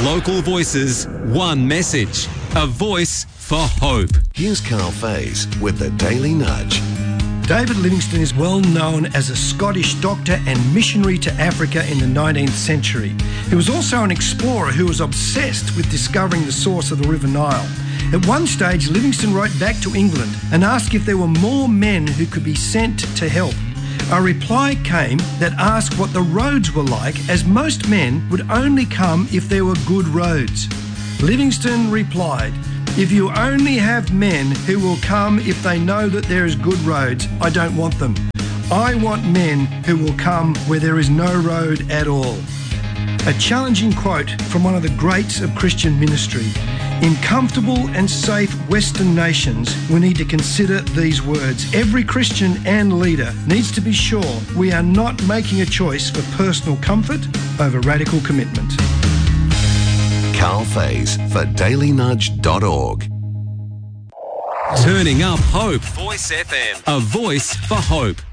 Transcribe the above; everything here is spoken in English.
Local voices, one message. A voice for hope. Here's Carl Faze with the Daily Nudge. David Livingstone is well known as a Scottish doctor and missionary to Africa in the 19th century. He was also an explorer who was obsessed with discovering the source of the River Nile. At one stage, Livingstone wrote back to England and asked if there were more men who could be sent to help. A reply came that asked what the roads were like, as most men would only come if there were good roads. Livingstone replied, "If you only have men who will come if they know that there is good roads, I don't want them. I want men who will come where there is no road at all." A challenging quote from one of the greats of Christian ministry. In comfortable and safe Western nations, we need to consider these words. Every Christian and leader needs to be sure we are not making a choice for personal comfort over radical commitment. Carl Faze for dailynudge.org. Turning up hope. Voice FM. A voice for hope.